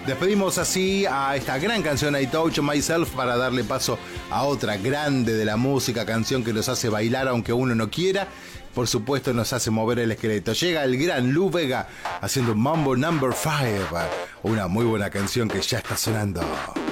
Despedimos así a esta gran canción I Touch Myself para darle paso a otra grande de la música, canción que nos hace bailar aunque uno no quiera. Por supuesto nos hace mover el esqueleto. Llega el gran Lou Bega haciendo Mambo Number 5, una muy buena canción que ya está sonando.